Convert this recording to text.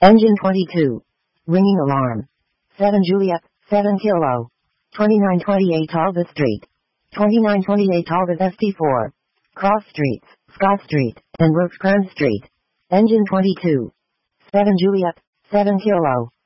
Engine 22. Ringing alarm. 7 Juliet, 7 Kilo. 2928 Talbot Street. 2928 Talbot ST4. Cross Streets, Scott Street, and Rosecrans Street. Engine 22. 7 Juliet, 7 Kilo.